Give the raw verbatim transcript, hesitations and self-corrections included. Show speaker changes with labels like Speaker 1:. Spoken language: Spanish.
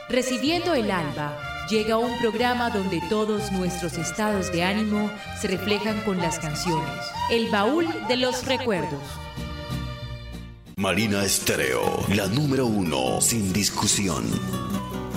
Speaker 1: Recibiendo el alba, llega un programa donde todos nuestros estados de ánimo se reflejan con las canciones. El baúl de los recuerdos.
Speaker 2: Marina Estéreo, la número uno, sin discusión.